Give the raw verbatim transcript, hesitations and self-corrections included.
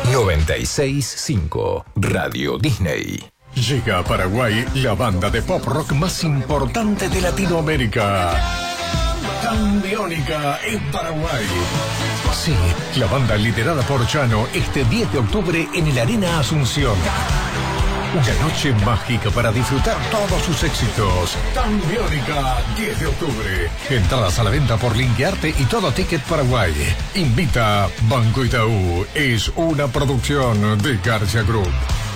noventa y seis punto cinco Radio Disney. Llega a Paraguay la banda de pop rock más importante de Latinoamérica. Tambiónica en Paraguay. Sí, la banda liderada por Chano este diez de octubre en el Arena Asunción. Una noche mágica para disfrutar todos sus éxitos. Tambiónica, diez de octubre. Entradas a la venta por Linkearte y Todo Ticket Paraguay. Invita Banco Itaú. Es una producción de García Group.